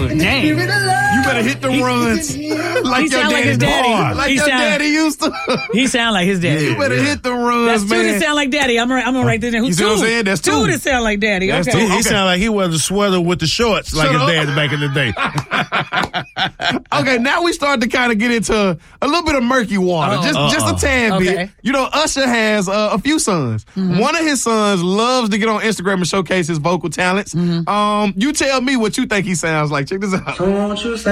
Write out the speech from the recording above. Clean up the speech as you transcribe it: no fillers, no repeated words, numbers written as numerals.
good. Dang. You better hit the runs like your like his daddy. Like your daddy used to. He sound like his daddy. You better hit the runs, That's man. two that sound like daddy. I'm gonna write this down. You see what I'm saying? That's two. Two that sound like daddy. That's okay. two. He sound like he wears a sweater with the shorts like his dad back in the day. Okay, now we start to kind of get into a little bit of murky water, just a tad bit. You know, Usher has a few sons. Mm-hmm. One of his sons loves to get on Instagram and showcase his vocal talents. Mm-hmm. You tell me what you think he sounds like. Check this out.